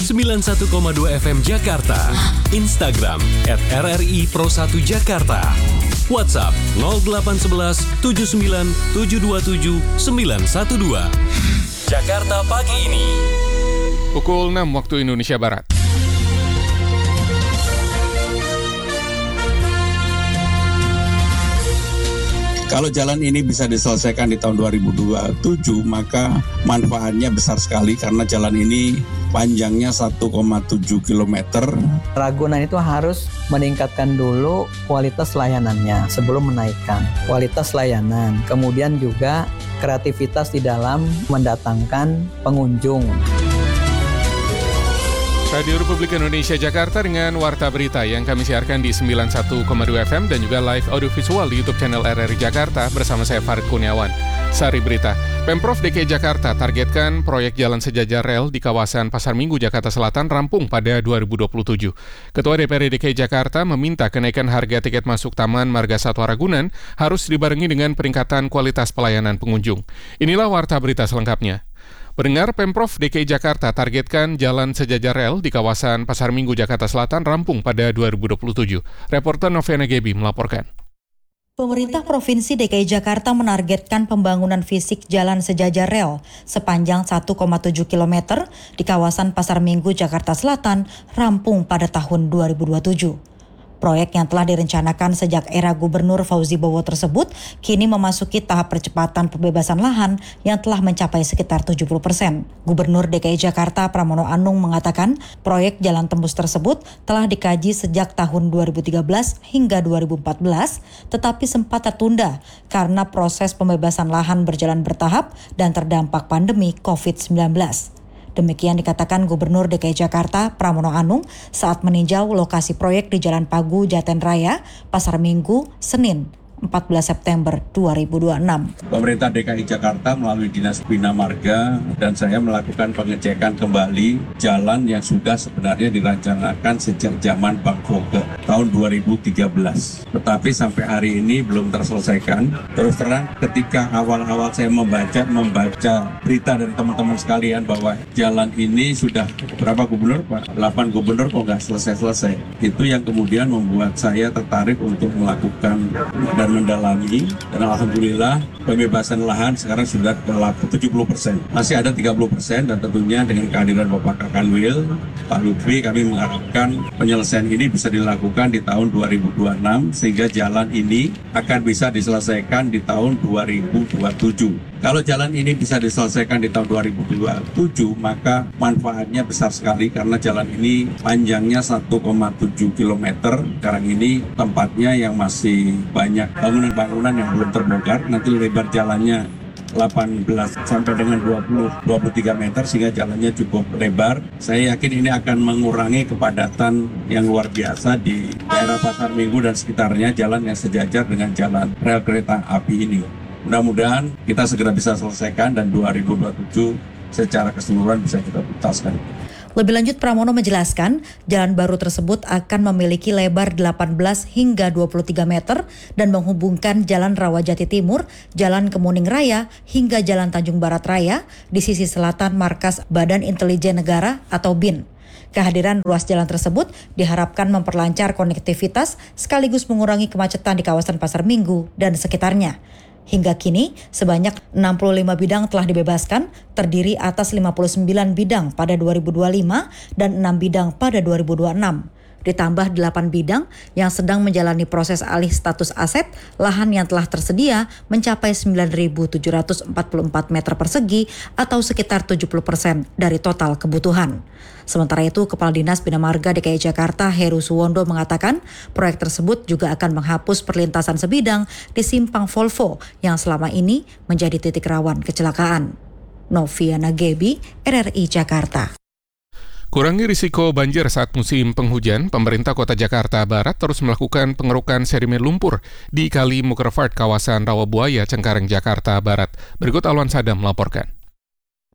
91,2 FM Jakarta. Instagram @RRI Pro 1 Jakarta. WhatsApp 0811 79 727 912. Jakarta pagi ini. Pukul 6 waktu Indonesia Barat. Kalau jalan ini bisa diselesaikan di tahun 2027, maka manfaatnya besar sekali karena jalan ini panjangnya 1,7 km. Ragunan itu harus meningkatkan dulu kualitas layanannya sebelum menaikkan kualitas layanan. Kemudian juga kreativitas di dalam mendatangkan pengunjung. Radio Republik Indonesia Jakarta dengan Warta Berita yang kami siarkan di 91,2 FM dan juga live audio visual di YouTube channel RRI Jakarta bersama saya Farid Kurniawan. Sari Berita, Pemprov DKI Jakarta targetkan proyek jalan sejajar rel di kawasan Pasar Minggu, Jakarta Selatan rampung pada 2027. Ketua DPRD DKI Jakarta meminta kenaikan harga tiket masuk Taman Marga Satwa Ragunan harus dibarengi dengan peningkatan kualitas pelayanan pengunjung. Inilah Warta Berita selengkapnya. Pendengar, Pemprov DKI Jakarta targetkan jalan sejajar rel di kawasan Pasar Minggu, Jakarta Selatan rampung pada 2027. Reporter Noviana Gebi melaporkan. Pemerintah Provinsi DKI Jakarta menargetkan pembangunan fisik jalan sejajar rel sepanjang 1,7 km di kawasan Pasar Minggu, Jakarta Selatan rampung pada tahun 2027. Proyek yang telah direncanakan sejak era Gubernur Fauzi Bowo tersebut kini memasuki tahap percepatan pembebasan lahan yang telah mencapai sekitar 70%. Gubernur DKI Jakarta Pramono Anung mengatakan proyek jalan tembus tersebut telah dikaji sejak tahun 2013 hingga 2014 tetapi sempat tertunda karena proses pembebasan lahan berjalan bertahap dan terdampak pandemi COVID-19. Demikian dikatakan Gubernur DKI Jakarta Pramono Anung saat meninjau lokasi proyek di Jalan Pagu, Jaten Raya, Pasar Minggu, Senin, 14 September 2026. Pemerintah DKI Jakarta melalui Dinas Bina Marga dan saya melakukan pengecekan kembali jalan yang sudah sebenarnya dirancangkan sejak zaman Bang Foke tahun 2013. Tetapi sampai hari ini belum terselesaikan. Terus terang ketika awal-awal saya membaca berita dari teman-teman sekalian bahwa jalan ini sudah berapa gubernur Pak? 8 gubernur kok nggak selesai-selesai. Itu yang kemudian membuat saya tertarik untuk melakukan dan mendalami, dan alhamdulillah pembebasan lahan sekarang sudah ke 70%. Masih ada 30% dan tentunya dengan kehadiran Bapak Kakanwil, Pak Lutfi, kami mengharapkan penyelesaian ini bisa dilakukan di tahun 2026 sehingga jalan ini akan bisa diselesaikan di tahun 2027. Kalau jalan ini bisa diselesaikan di tahun 2027, maka manfaatnya besar sekali karena jalan ini panjangnya 1,7 km. Sekarang ini tempatnya yang masih banyak bangunan-bangunan yang belum terbongkar, nanti lebar jalannya 18 sampai dengan 23 meter sehingga jalannya cukup lebar. Saya yakin ini akan mengurangi kepadatan yang luar biasa di daerah Pasar Minggu dan sekitarnya, jalan yang sejajar dengan jalan rel kereta api ini. Mudah-mudahan kita segera bisa selesaikan dan 2027 secara keseluruhan bisa kita tuntaskan. Lebih lanjut, Pramono menjelaskan, jalan baru tersebut akan memiliki lebar 18 hingga 23 meter dan menghubungkan Jalan Rawajati Timur, Jalan Kemuning Raya, hingga Jalan Tanjung Barat Raya di sisi selatan markas Badan Intelijen Negara atau BIN. Kehadiran ruas jalan tersebut diharapkan memperlancar konektivitas sekaligus mengurangi kemacetan di kawasan Pasar Minggu dan sekitarnya. Hingga kini, sebanyak 65 bidang telah dibebaskan, terdiri atas 59 bidang pada 2025 dan 6 bidang pada 2026. Ditambah 8 bidang yang sedang menjalani proses alih status aset, lahan yang telah tersedia mencapai 9.744 meter persegi atau sekitar 70% dari total kebutuhan. Sementara itu, Kepala Dinas Bina Marga DKI Jakarta Heru Suwondo mengatakan proyek tersebut juga akan menghapus perlintasan sebidang di Simpang Volvo yang selama ini menjadi titik rawan kecelakaan. Noviana Gebi, RRI Jakarta. Kurangi risiko banjir saat musim penghujan, pemerintah Kota Jakarta Barat terus melakukan pengerukan sedimen lumpur di Kali Mukerfart, kawasan Rawabuaya, Cengkareng, Jakarta Barat. Berikut Alwan Sadam melaporkan.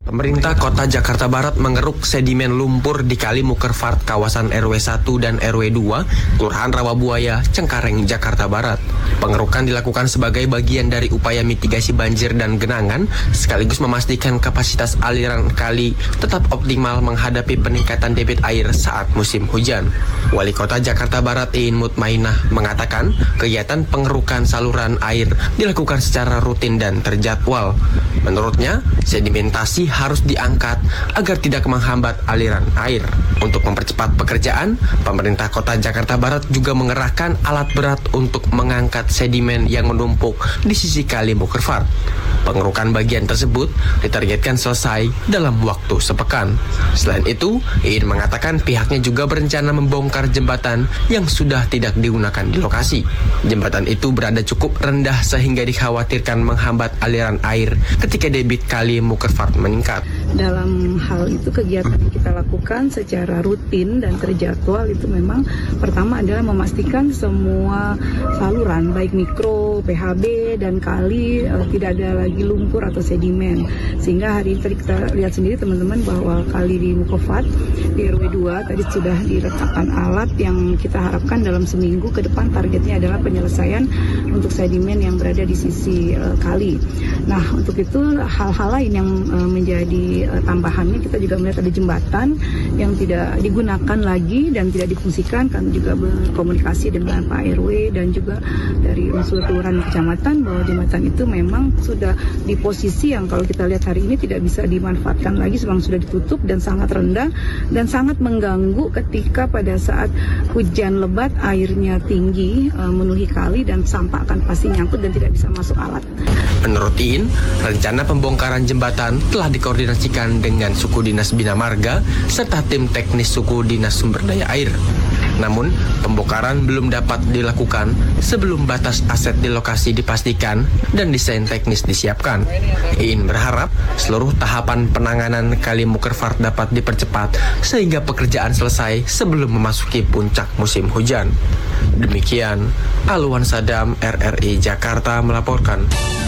Pemerintah Kota Jakarta Barat mengeruk sedimen lumpur di Kali Mukerfart kawasan RW 1 dan RW 2, Kelurahan Rawabuaya, Cengkareng, Jakarta Barat. Pengerukan dilakukan sebagai bagian dari upaya mitigasi banjir dan genangan, sekaligus memastikan kapasitas aliran kali tetap optimal menghadapi peningkatan debit air saat musim hujan. Wali Kota Jakarta Barat Iin Mutmainah mengatakan kegiatan pengerukan saluran air dilakukan secara rutin dan terjadwal. Menurutnya, sedimentasi harus diangkat agar tidak menghambat aliran air. Untuk mempercepat pekerjaan, pemerintah Kota Jakarta Barat juga mengerahkan alat berat untuk mengangkat sedimen yang menumpuk di sisi Kali Mukerfart. Pengerukan bagian tersebut ditargetkan selesai dalam waktu sepekan. Selain itu, Iin mengatakan pihaknya juga berencana membongkar jembatan yang sudah tidak digunakan di lokasi. Jembatan itu berada cukup rendah sehingga dikhawatirkan menghambat aliran air ketika debit Kali Mukerfart meningkat. Dalam hal itu kegiatan yang kita lakukan secara rutin dan terjadwal itu memang pertama adalah memastikan semua saluran baik mikro, PHB dan kali tidak ada lagi lumpur atau sedimen. Sehingga hari ini tadi kita lihat sendiri teman-teman bahwa kali di Mukerfart di RW 2 tadi sudah diletakkan alat yang kita harapkan dalam seminggu ke depan targetnya adalah penyelesaian untuk sedimen yang berada di sisi kali. Nah, untuk itu hal-hal lain yang menjadi tambahannya kita juga melihat ada jembatan yang tidak digunakan lagi dan tidak difungsikan. Kami juga berkomunikasi dengan Pak RW dan juga dari unsur kelurahan kecamatan bahwa jembatan itu memang sudah di posisi yang kalau kita lihat hari ini tidak bisa dimanfaatkan lagi, memang sudah ditutup dan sangat rendah dan sangat mengganggu ketika pada saat hujan lebat airnya tinggi memenuhi kali dan sampah akan pasti nyangkut dan tidak bisa masuk alat. Menurut Iin, rencana pembongkaran jembatan telah dikoordinasikan dengan Suku Dinas Bina Marga serta tim teknis Suku Dinas Sumber Daya Air. Namun, pembongkaran belum dapat dilakukan sebelum batas aset di lokasi dipastikan dan desain teknis disiapkan. Iin berharap seluruh tahapan penanganan Kali Mukerfart dapat dipercepat sehingga pekerjaan selesai sebelum memasuki puncak musim hujan. Demikian, Alwan Sadam, RRI Jakarta melaporkan.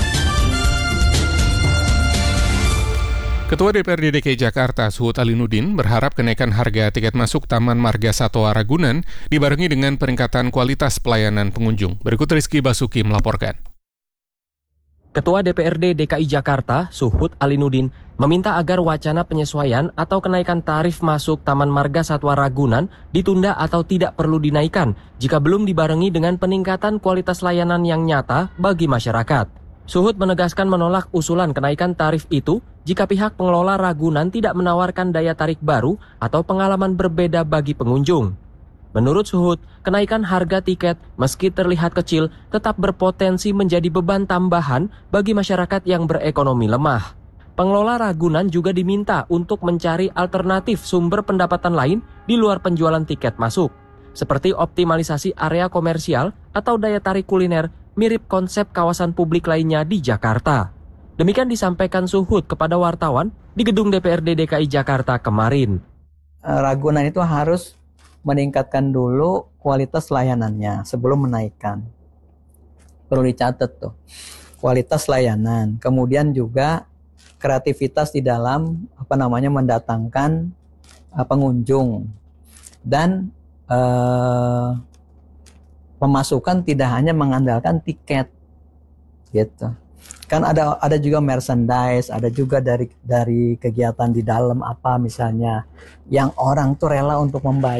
Ketua DPRD DKI Jakarta, Suhut Alinuddin, berharap kenaikan harga tiket masuk Taman Marga Satwa Ragunan dibarengi dengan peningkatan kualitas pelayanan pengunjung. Berikut Rizky Basuki melaporkan. Ketua DPRD DKI Jakarta, Suhut Alinuddin, meminta agar wacana penyesuaian atau kenaikan tarif masuk Taman Marga Satwa Ragunan ditunda atau tidak perlu dinaikkan jika belum dibarengi dengan peningkatan kualitas layanan yang nyata bagi masyarakat. Suhut menegaskan menolak usulan kenaikan tarif itu jika pihak pengelola Ragunan tidak menawarkan daya tarik baru atau pengalaman berbeda bagi pengunjung. Menurut Suhut, kenaikan harga tiket meski terlihat kecil tetap berpotensi menjadi beban tambahan bagi masyarakat yang berekonomi lemah. Pengelola Ragunan juga diminta untuk mencari alternatif sumber pendapatan lain di luar penjualan tiket masuk, seperti optimalisasi area komersial atau daya tarik kuliner mirip konsep kawasan publik lainnya di Jakarta. Demikian disampaikan Suhut kepada wartawan di gedung DPRD DKI Jakarta kemarin. Ragunan itu harus meningkatkan dulu kualitas layanannya sebelum menaikkan. Perlu dicatat tuh. Kualitas layanan, kemudian juga kreativitas di dalam mendatangkan pengunjung dan pemasukan tidak hanya mengandalkan tiket, gitu. Kan ada juga merchandise, ada juga dari kegiatan di dalam misalnya yang orang tuh rela untuk membayar.